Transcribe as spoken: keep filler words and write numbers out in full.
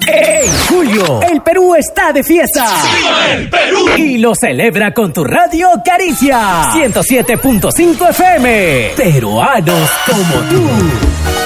En julio, el Perú está de fiesta. ¡Viva el Perú! Y lo celebra con tu radio Caricia ciento siete punto cinco F M. Peruanos como tú.